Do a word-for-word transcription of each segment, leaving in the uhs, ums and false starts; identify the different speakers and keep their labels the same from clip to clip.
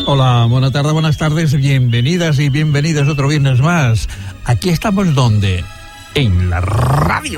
Speaker 1: Hola, buenas tardes, buenas tardes, bienvenidas y bienvenidos otro viernes más. Aquí estamos, ¿dónde? En la radio.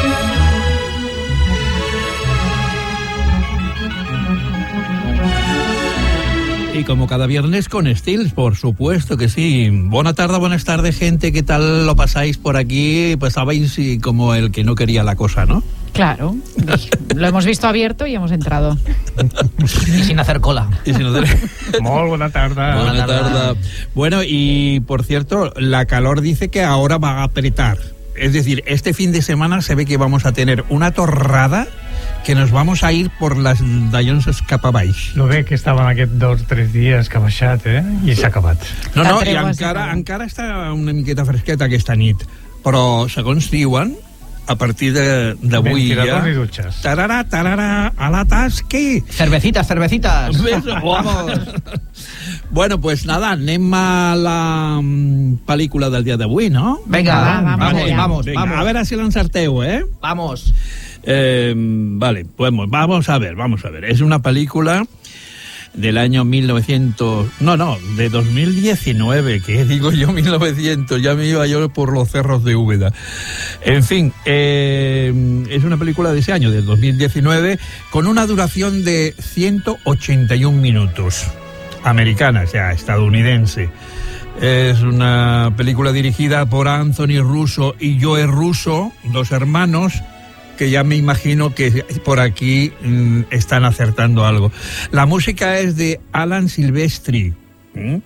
Speaker 1: Y como cada viernes con Stils, por supuesto que sí. Buena tarde, buenas tardes, gente. ¿Qué tal lo pasáis por aquí? Pues sabéis como el que no quería la cosa, ¿no?
Speaker 2: Claro, lo hemos visto abierto y hemos entrado.
Speaker 3: Y sin hacer cola.
Speaker 1: Y sin hacer...
Speaker 4: Muy buena tarde.
Speaker 1: Buena, buena tarde. tarde. Bueno, y por cierto, la calor dice que ahora va a apretar. Es decir, este fin de semana se ve que vamos a tener una torrada que nos vamos a ir por les dallons cap a baix.
Speaker 4: Lo bé que estaven aquests dos o tres dies que ha baixat, eh? I s'ha acabat.
Speaker 1: No, no, i encara, encara està una miqueta fresqueta aquesta nit, però segons diuen, a partir d'avui ja...
Speaker 4: i dutxes.
Speaker 1: Tararà, tararà, a la tasqui.
Speaker 3: Cervecitas, cervecitas.
Speaker 1: Vamos. Bueno, pues nada, anem a la pel·lícula del dia d'avui, ¿no?
Speaker 3: Venga,
Speaker 2: va, vamos,
Speaker 3: vamos, vamos,
Speaker 1: venga,
Speaker 3: vamos.
Speaker 1: A ver si lo encerteu, ¿eh?
Speaker 3: Vamos.
Speaker 1: Eh, vale, pues vamos a ver, vamos a ver. Es una película del año mil novecientos... No, no, de dos mil diecinueve, que digo yo mil novecientos, ya me iba yo por los cerros de Úbeda. En fin, eh, es una película de ese año, del dos mil diecinueve, con una duración de ciento ochenta y un minutos. Americana, o sea, estadounidense. Es una película dirigida por Anthony Russo y Joe Russo, dos hermanos, que ya me imagino que por aquí mmm, están acertando algo. La música es de Alan Silvestri. ¿Mm?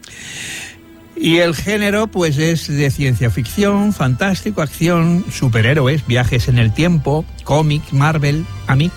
Speaker 1: Y el género, pues, es de ciencia ficción, fantástico, acción, superhéroes, viajes en el tiempo, cómic, Marvel, a mí.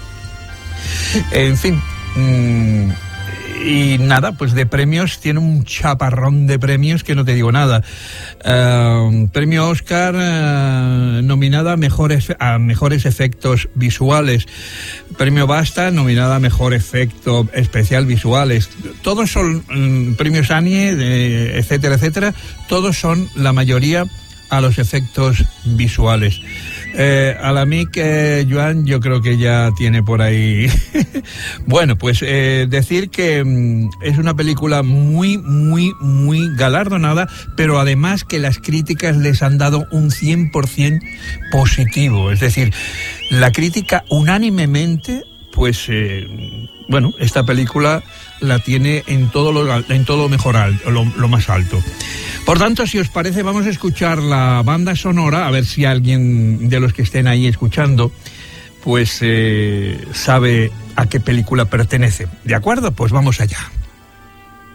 Speaker 1: En fin... Mmm, y nada, pues de premios, tiene un chaparrón de premios que no te digo nada. Uh, premio Oscar, uh, nominada a mejores, a mejores efectos visuales. Premio BAFTA, nominada a mejor efecto especial visuales. Todos son um, premios Annie, de, etcétera, etcétera. Todos son, la mayoría, a los efectos visuales. Eh, a la mic, eh, Joan, yo creo que ya tiene por ahí... Bueno, pues eh, decir que mm, es una película muy, muy, muy galardonada, pero además que las críticas les han dado un cien por ciento positivo. Es decir, la crítica unánimemente, pues, eh, bueno, esta película la tiene en todo lo, en todo lo mejor alto, lo, lo más alto. Por tanto, si os parece, vamos a escuchar la banda sonora, a ver si alguien de los que estén ahí escuchando, pues eh, sabe a qué película pertenece. ¿De acuerdo? Pues vamos allá.